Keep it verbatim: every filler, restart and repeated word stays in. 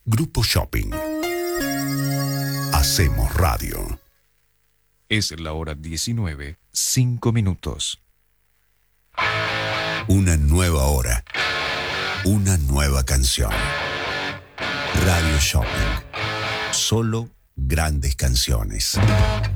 Grupo Shopping. Hacemos radio. Es la hora diecinueve, cinco minutos. Una nueva hora. Una nueva canción. Radio Shopping. Solo grandes canciones.